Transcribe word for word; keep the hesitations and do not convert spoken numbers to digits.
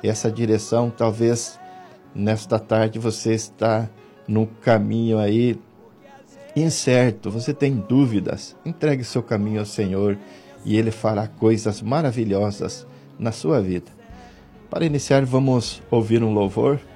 essa direção. Talvez nesta tarde você está no caminho aí incerto, você tem dúvidas. Entregue seu caminho ao Senhor e Ele fará coisas maravilhosas na sua vida. Para iniciar, vamos ouvir um louvor.